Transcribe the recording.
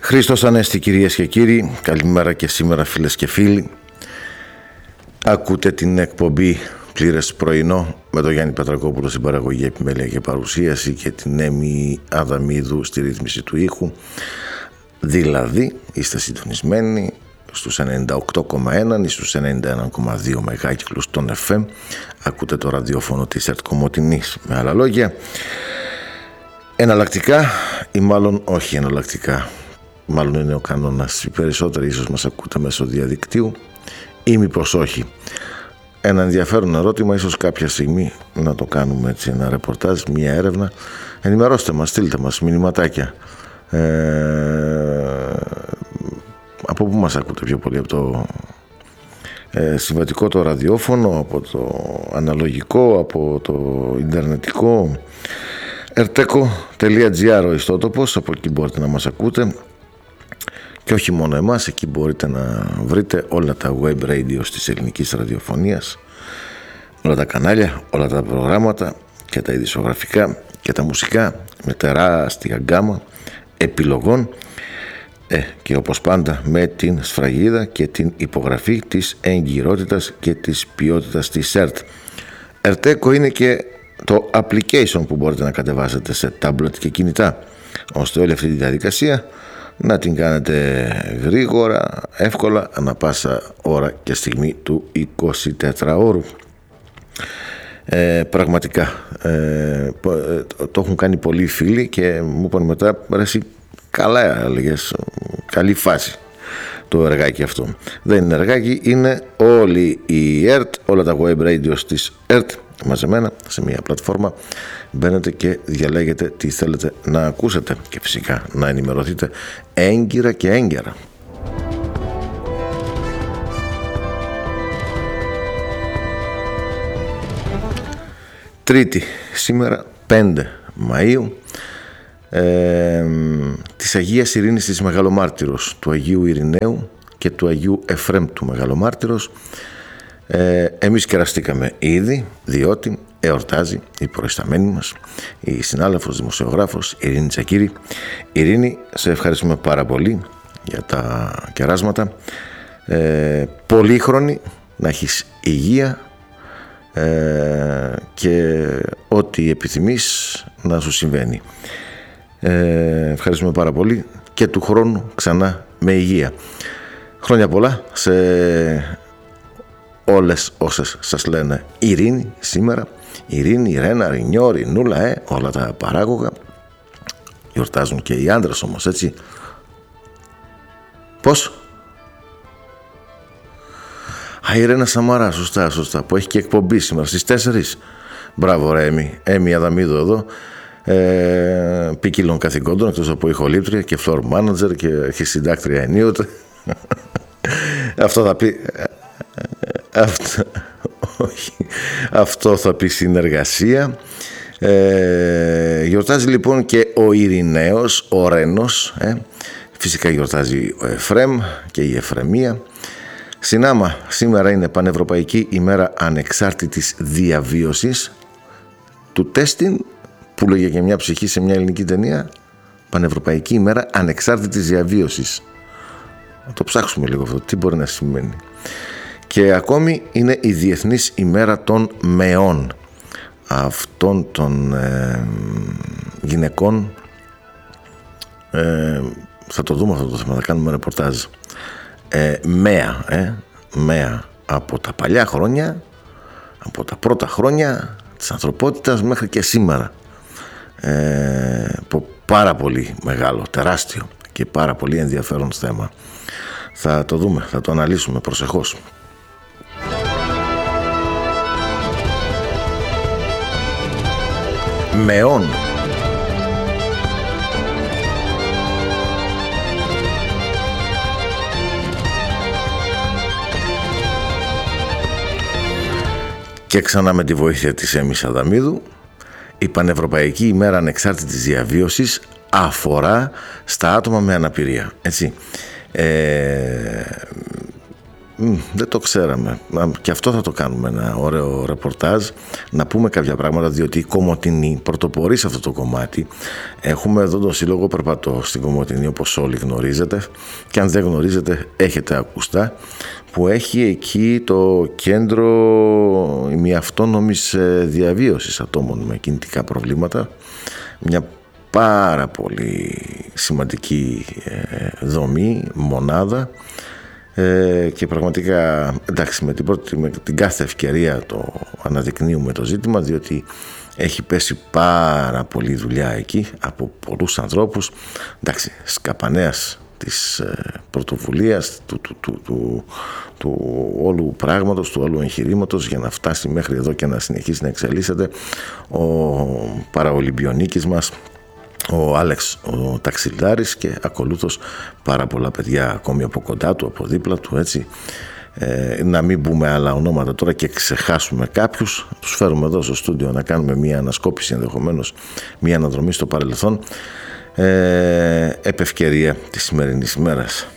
Χριστός Ανέστη, κυρίες και κύριοι, καλημέρα και σήμερα φίλες και φίλοι. Ακούτε την εκπομπή Πλήρες Πρωινό με τον Γιάννη Πατρακόπουλο στην παραγωγή, επιμέλεια και παρουσίαση και την Έμι Αδαμίδου στη ρύθμιση του ήχου. Δηλαδή είστε συντονισμένοι στους 98,1 ή στους 91,2 μεγάκυκλους των FM. Ακούτε το ραδιόφωνο της ΕΡΤ Κομοτηνής. Με άλλα λόγια, εναλλακτικά ή μάλλον όχι εναλλακτικά, μάλλον είναι ο κανόνας, οι περισσότεροι ίσως μας ακούτε μέσω διαδικτύου ή μήπως όχι. Ένα ενδιαφέρον ερώτημα, ίσως κάποια στιγμή να το κάνουμε έτσι, ένα ρεπορτάζ, μια έρευνα. Ενημερώστε μας, στείλτε μας μηνυματάκια. Από πού μας ακούτε πιο πολύ? Από το συμβατικό το ραδιόφωνο, από το αναλογικό, από το ιντερνετικό? Erteco.gr ο ιστότοπος, από εκεί μπορείτε να μας ακούτε. Και όχι μόνο εμάς, εκεί μπορείτε να βρείτε όλα τα web radio της ελληνικής ραδιοφωνίας, όλα τα κανάλια, όλα τα προγράμματα και τα ειδησιογραφικά και τα μουσικά με τεράστια γκάμα επιλογών και όπως πάντα με την σφραγίδα και την υπογραφή της εγκυρότητας και της ποιότητας της ΕΡΤ. Erteco είναι και το application που μπορείτε να κατεβάσετε σε tablet και κινητά, ώστε όλη αυτή τη διαδικασία να την κάνετε γρήγορα, εύκολα, ανά πάσα ώρα και στιγμή του 24ωρου. Πραγματικά το έχουν κάνει πολλοί φίλοι και μου είπαν μετά, εσύ καλά έλεγες, καλή φάση το εργάκι αυτό. Δεν είναι εργάκι, είναι όλη η ΕΡΤ, όλα τα web radio της ΕΡΤ μαζεμένα σε μια πλατφόρμα. Μπαίνετε και διαλέγετε τι θέλετε να ακούσετε και φυσικά να ενημερωθείτε έγκυρα και έγκαιρα. Τρίτη, σήμερα 5 Μαΐου, της Αγίας Ειρήνης της Μεγαλομάρτυρος, του Αγίου Ειρηναίου και του Αγίου Εφρέμ του Μεγαλομάρτυρος. Εμείς κεραστήκαμε ήδη, διότι εορτάζει η προϊσταμένη μας, η συνάδελφος δημοσιογράφος Ειρήνη Τσακύρη. Ειρήνη, σε ευχαριστούμε πάρα πολύ για τα κεράσματα. Πολύχρονη, να έχεις υγεία και ό,τι επιθυμείς να σου συμβαίνει. Ευχαριστούμε πάρα πολύ και του χρόνου ξανά με υγεία. Χρόνια πολλά σε όλες όσες σας λένε Ειρήνη σήμερα. Ειρήνη, Ιρένα, Ρινιό, Ρινούλα, όλα τα παράγωγα. Γιορτάζουν και οι άντρες όμως, έτσι. Πώς? Η Ιρένα Σαμαρά, σωστά, που έχει και εκπομπή σήμερα στις 4. Μπράβο ρε Έμι Αδαμίδου εδώ, ποικίλων καθηκόντων, εκτός από ηχολήπτρια και floor manager και συντάκτρια ενίοτε. Αυτό θα πει... Αυτό θα πει συνεργασία. Γιορτάζει λοιπόν και ο Ειρηναίος, ο Ρένος, φυσικά γιορτάζει ο Εφρέμ και η Εφρεμία. Συνάμα, σήμερα είναι Πανευρωπαϊκή ημέρα ανεξάρτητης διαβίωσης του τέστην, που λέγε και μια ψυχή σε μια ελληνική ταινία. Πανευρωπαϊκή ημέρα ανεξάρτητης διαβίωσης. Να το ψάξουμε λίγο αυτό, τι μπορεί να σημαίνει. Και ακόμη είναι η Διεθνής ημέρα των μεών, αυτών των γυναικών. Θα το δούμε αυτό το θέμα, θα κάνουμε ρεπορτάζ. Μέα από τα παλιά χρόνια, από τα πρώτα χρόνια της ανθρωπότητας μέχρι και σήμερα. Πάρα πολύ μεγάλο, τεράστιο και πάρα πολύ ενδιαφέρον θέμα. Θα το δούμε, θα το αναλύσουμε προσεχώς. Μεών. Και ξανά με τη βοήθεια της Έμις Αδαμίδου, η Πανευρωπαϊκή ημέρα ανεξάρτητης διαβίωσης αφορά στα άτομα με αναπηρία. Έτσι. Δεν το ξέραμε. Και αυτό θα το κάνουμε, ένα ωραίο ρεπορτάζ, να πούμε κάποια πράγματα, διότι η Κομοτηνή πρωτοπορεί σε αυτό το κομμάτι. Έχουμε εδώ τον Σύλλογο Περπατώ στην Κομοτηνή, όπως όλοι γνωρίζετε, και αν δεν γνωρίζετε έχετε ακουστά, που έχει εκεί το κέντρο ημιαυτόνομης διαβίωσης ατόμων με κινητικά προβλήματα. Μια πάρα πολύ σημαντική δομή, μονάδα, και πραγματικά, εντάξει, με την κάθε ευκαιρία το αναδεικνύουμε το ζήτημα, διότι έχει πέσει πάρα πολλή δουλειά εκεί από πολλούς ανθρώπους, εντάξει, σκαπανέας της πρωτοβουλίας, του όλου πράγματος, του όλου εγχειρήματος, για να φτάσει μέχρι εδώ και να συνεχίσει να εξελίσσεται. Ο παραολυμπιονίκης μας, ο Άλεξ ο Ταξιλδάρης, και ακολούθως πάρα πολλά παιδιά ακόμη από κοντά του, από δίπλα του, έτσι. Να μην πούμε άλλα ονόματα τώρα και ξεχάσουμε κάποιους, τους φέρουμε εδώ στο στούντιο να κάνουμε μια ανασκόπηση, ενδεχομένως μια αναδρομή στο παρελθόν, επ' ευκαιρία της σημερινής ημέρας.